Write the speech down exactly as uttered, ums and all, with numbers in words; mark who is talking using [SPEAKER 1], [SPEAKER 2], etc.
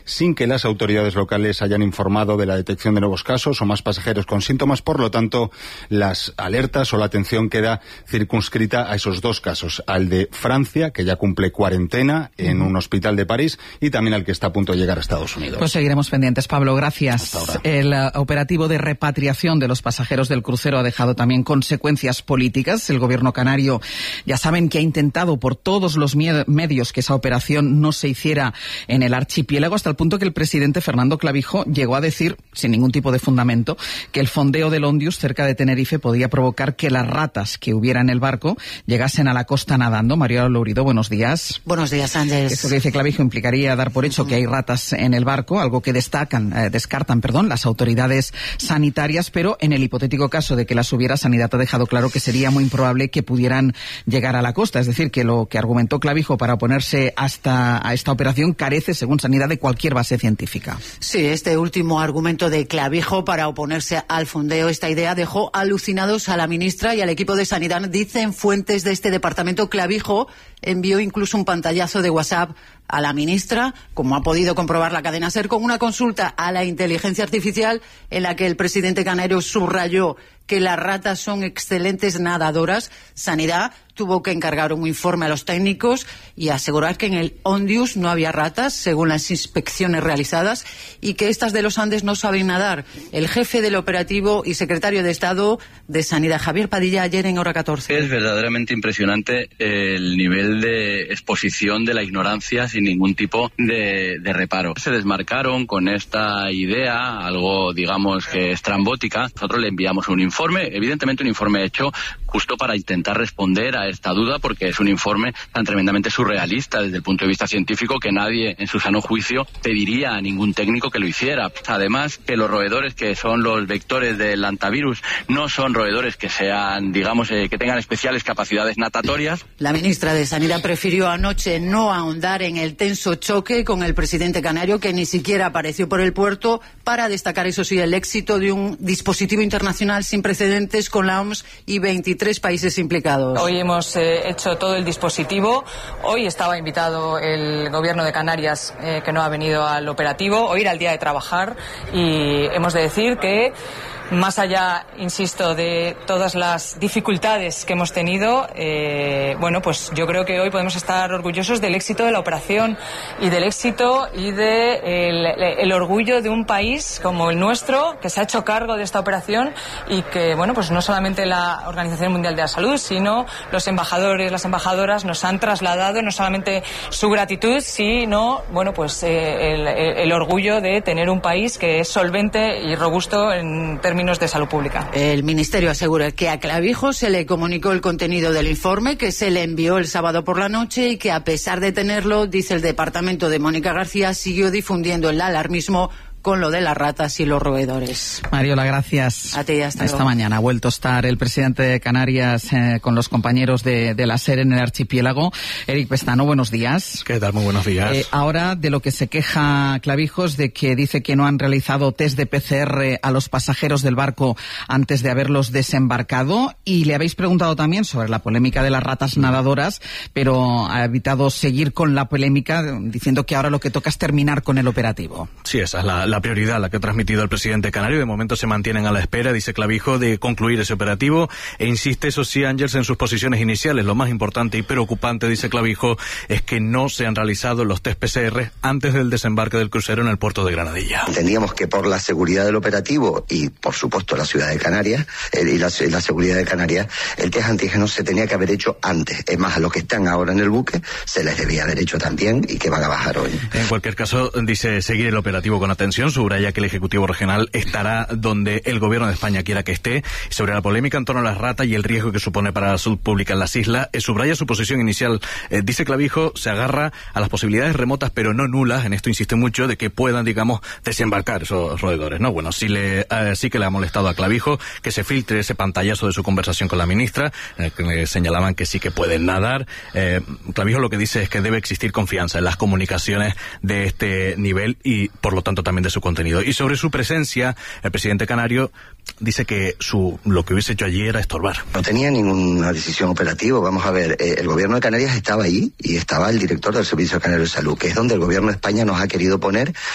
[SPEAKER 1] sin que las autoridades locales hayan informado de la detección de nuevos casos o más pasajeros con síntomas. Por lo tanto, las alertas o la atención queda circunscrita a esos dos casos, al de Francia, que ya cumple cuarentena en un hospital de París, y también al que está a punto de llegar a Estados Unidos.
[SPEAKER 2] Pues seguiremos pendientes, Pablo, gracias.
[SPEAKER 1] Hasta ahora.
[SPEAKER 2] El uh, operativo de repatriación de los pasajeros del crucero ha dejado también consecuencias políticas. El gobierno canario, ya saben que ha intentado por todos los medios que esa operación no se hiciera en el archipiélago, hasta el punto que el presidente Fernando Clavijo llegó a decir, sin ningún tipo de fundamento, que el fondeo del Ondius cerca de Tenerife podía provocar que las ratas que hubiera en el barco llegasen a la costa nadando. María Lourido, buenos días.
[SPEAKER 3] Buenos días, Ángel.
[SPEAKER 2] Esto que dice Clavijo implicaría dar por hecho que hay ratas en el barco, algo que destacan, eh, descartan, perdón, las autoridades sanitarias, pero en el hipotético caso de que las hubiera, Sanidad ha dejado claro que sería muy improbable que pudieran llegar a la costa. Es decir, que lo que argumentó Clavijo para oponerse hasta a esta operación carece, según Sanidad, de cualquier base científica.
[SPEAKER 3] Sí, este último argumento de Clavijo para oponerse al fondeo, esta idea dejó alucinados a la ministra y al equipo de Sanidad. Dicen fuentes de este departamento. Clavijo envió incluso un pantallazo de WhatsApp a la ministra, como ha podido comprobar la cadena SER, con una consulta a la inteligencia artificial en la que el presidente canario subrayó que las ratas son excelentes nadadoras. Sanidad tuvo que encargar un informe a los técnicos y asegurar que en el Ondius no había ratas, según las inspecciones realizadas, y que estas de los Andes no saben nadar. El jefe del operativo y secretario de Estado de Sanidad, Javier Padilla, ayer en Hora catorce.
[SPEAKER 4] Es verdaderamente impresionante el nivel de exposición de la ignorancia sin ningún tipo de, de reparo. Se desmarcaron con esta idea, algo digamos que estrambótica. Nosotros le enviamos un informe, evidentemente un informe hecho justo para intentar responder a esta duda, porque es un informe tan tremendamente surrealista desde el punto de vista científico que nadie en su sano juicio pediría a ningún técnico que lo hiciera. Además, que los roedores que son los vectores del hantavirus no son roedores que sean, digamos, eh, que tengan especiales capacidades natatorias.
[SPEAKER 3] La ministra de Sanidad prefirió anoche no ahondar en el tenso choque con el presidente canario, que ni siquiera apareció por el puerto, para destacar, eso sí, el éxito de un dispositivo internacional sin precedentes con la O M S y veintitrés países implicados.
[SPEAKER 5] Hoy hemos eh, hecho todo el dispositivo. Hoy estaba invitado el gobierno de Canarias, eh, que no ha venido al operativo. Hoy era el día de trabajar y hemos de decir que, más allá, insisto, de todas las dificultades que hemos tenido, eh, bueno, pues yo creo que hoy podemos estar orgullosos del éxito de la operación y del éxito y de el, el orgullo de un país como el nuestro, que se ha hecho cargo de esta operación y que, bueno, pues no solamente la Organización Mundial de la Salud, sino los embajadores, las embajadoras nos han trasladado no solamente su gratitud, sino, bueno, pues eh, el, el orgullo de tener un país que es solvente y robusto en términos de salud pública.
[SPEAKER 3] El Ministerio asegura que a Clavijo se le comunicó el contenido del informe, que se le envió el sábado por la noche y que, a pesar de tenerlo, dice el departamento de Mónica García, siguió difundiendo el alarmismo con lo de las ratas y los roedores.
[SPEAKER 2] Mariola, gracias.
[SPEAKER 3] A ti, hasta
[SPEAKER 2] Esta
[SPEAKER 3] luego.
[SPEAKER 2] mañana ha vuelto a estar el presidente de Canarias eh, con los compañeros de, de la SER en el archipiélago. Eric Pestano, buenos días.
[SPEAKER 6] ¿Qué tal? Muy buenos días.
[SPEAKER 2] Eh, ahora, de lo que se queja Clavijo es de que dice que no han realizado test de P C R a los pasajeros del barco antes de haberlos desembarcado, y le habéis preguntado también sobre la polémica de las ratas nadadoras, pero ha evitado seguir con la polémica, diciendo que ahora lo que toca es terminar con el operativo.
[SPEAKER 6] Sí, esa es la, la prioridad, la que ha transmitido el presidente canario. De momento se mantienen a la espera, dice Clavijo, de concluir ese operativo, e insiste, eso sí, Ángels, en sus posiciones iniciales. Lo más importante y preocupante, dice Clavijo, es que no se han realizado los test P C R antes del desembarque del crucero en el puerto de Granadilla.
[SPEAKER 7] Entendíamos que por la seguridad del operativo y, por supuesto, la ciudad de Canarias eh, y la, la seguridad de Canarias, el test antígeno se tenía que haber hecho antes. Es más, a los que están ahora en el buque se les debía haber hecho también y que van a bajar hoy.
[SPEAKER 6] En cualquier caso, dice seguir el operativo con atención. Subraya que el Ejecutivo Regional estará donde el Gobierno de España quiera que esté. Sobre la polémica en torno a las ratas y el riesgo que supone para la salud pública en las islas, eh, subraya su posición inicial. Eh, dice Clavijo, se agarra a las posibilidades remotas, pero no nulas, en esto insiste mucho, de que puedan, digamos, desembarcar esos roedores, ¿no? Bueno, sí, le, eh, sí que le ha molestado a Clavijo que se filtre ese pantallazo de su conversación con la ministra, en el que le señalaban que sí que pueden nadar. Eh, Clavijo lo que dice es que debe existir confianza en las comunicaciones de este nivel y, por lo tanto, también de su contenido. Y sobre su presencia, el presidente canario dice que su lo que hubiese hecho allí era estorbar.
[SPEAKER 7] No tenía ninguna decisión operativa. Vamos a ver, eh, el Gobierno de Canarias estaba ahí y estaba el director del Servicio Canario de Salud, que es donde el Gobierno de España nos ha querido poner